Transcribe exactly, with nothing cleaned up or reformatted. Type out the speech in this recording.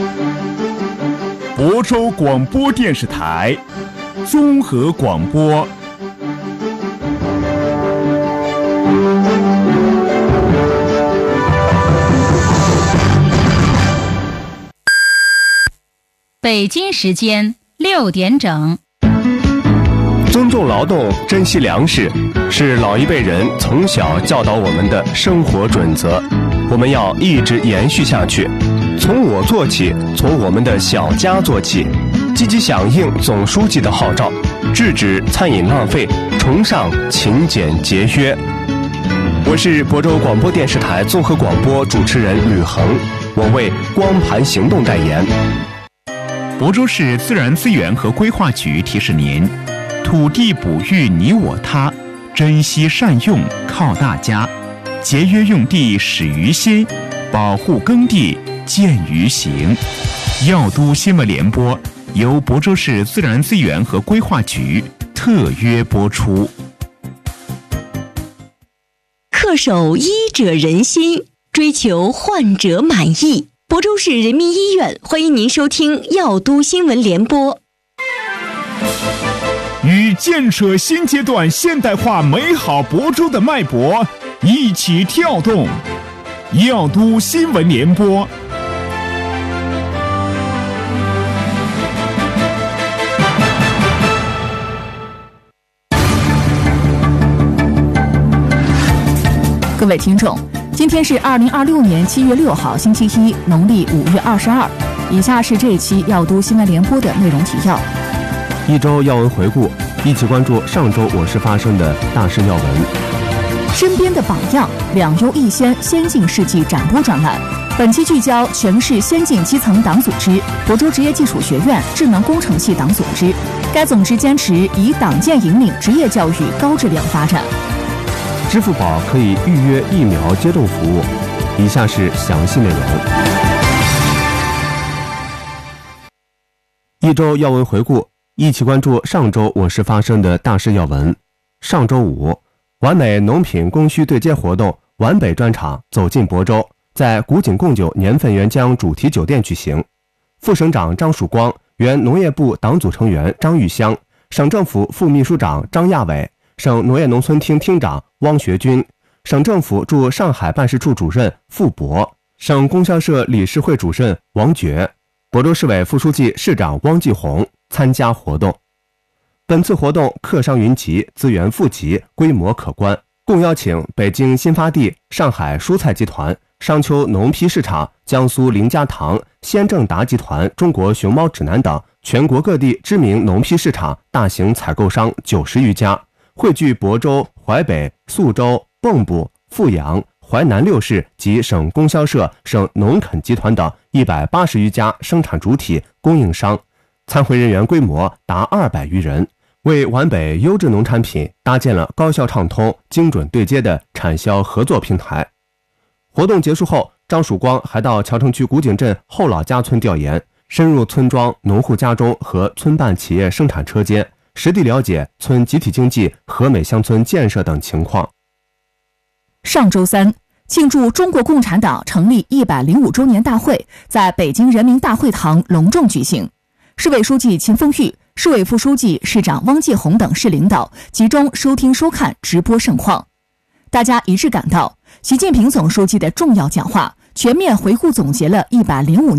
亳州广播电视台综合广播。 北京时间六点整。 尊重劳动，珍惜粮食，是老一辈人从小教导我们的生活准则，我们要一直延续下去。从我做起，从我们的小家做起，积极响应总书记的号召，制止餐饮浪费，崇尚勤俭节约。我是亳州广播电视台综合广播主持人吕恒，我为光盘行动代言。 亳州市自然资源和规划局提示您：土地哺育你我他，珍惜善用靠大家，节约用地始于心，保护耕地见于行。药都新闻联播由亳州市自然资源和规划局特约播出。 恪守医者仁心，追求患者满意。亳州市人民医院欢迎您收听药都新闻联播。 与建设新阶段现代化美好亳州的脉搏一起跳动，药都新闻联播。 各位听众，今天是二零二六年七月六号星期一，农历五月二十二。以下是这一期药都新闻联播的内容提要。 一周要闻回顾，一起关注上周我市发生的大事要闻。 身边的榜样，两优一先先进事迹展播专栏。本期聚焦全市先进基层党组织亳州职业技术学院智能工程系党组织。该总支坚持以党建引领职业教育高质量发展。 支付宝可以预约疫苗接种服务。以下是详细内容。一周要闻回顾，一起关注上周我市发生的大事要闻。上周五，完美农品供需对接活动皖北专场走进亳州，在古井贡酒年份元江主题酒店举行。副省长张曙光、原农业部党组成员张玉香、省政府副秘书长张亚伟、省农业农村厅厅长汪学军、省政府驻上海办事处主任傅博、省供销社理事会主任王觉、亳州市委副书记、市长汪继红参加活动。本次活动客商云集，资源富集，规模可观，共邀请北京新发地、上海蔬菜集团、商丘农批市场、江苏林家堂、先正达集团、中国熊猫指南等全国各地知名农批市场、大型采购商九十余家，汇聚亳州、淮北、宿州、蚌埠、阜阳、淮南六市及省供销社、省农垦集团等一百八十余家生产主体供应商，参会人员规模达二百余人，为皖北优质农产品搭建了高效畅通、精准对接的产销合作平台。活动结束后，张曙光还到谯城区古井镇后老家村调研，深入村庄、农户家中和村办企业生产车间，实地了解村集体经济、和美乡村建设等情况。 上周三，庆祝中国共产党成立一百零五周年大会在北京人民大会堂隆重举行。市委书记秦凤玉、市委副书记、市长汪继红等市领导集中收听收看直播盛况。大家一致感到，习近平总书记的重要讲话全面回顾总结了一百零五年